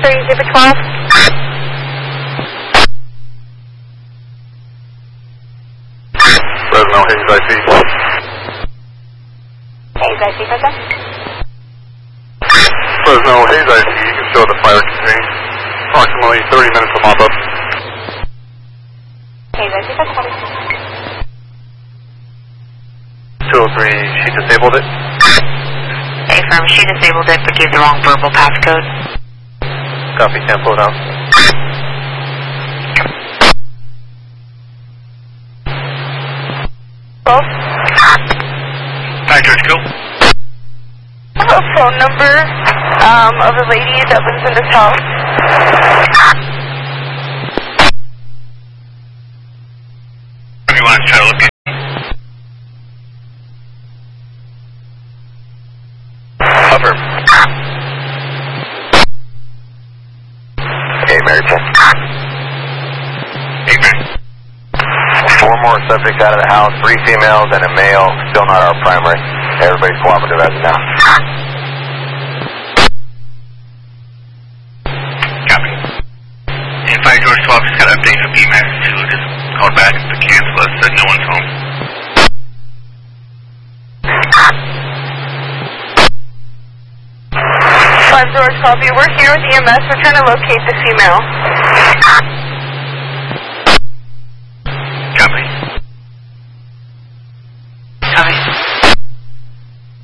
Super 12. Fresno, Hayes IC. Hayes IC, Fresno? Fresno, Hayes IC, you can show the fire contained. Approximately 30 minutes to mop up. Hayes IC, Fresno? 203, she disabled it. Affirm, she disabled it but gave the wrong verbal passcode. Copy, can't float out. Hello? Hi, George, go. I have a phone number of a lady that lives in this house. What do you want to try to look at? Cover. Hey, Mary Jen. Hey, man. 4 more subjects out of the house, 3 females and a male, still not our primary. Everybody's cooperative as of now. Copy. And Fire George 12 just got an update from BMAX 2, just called back to cancel us, said no one's home. George, copy. We're here with EMS. We're trying to locate the female. Copy. Copy.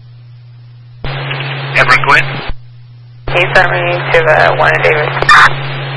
Everett, go ahead. He's sent me to the 1 Davis.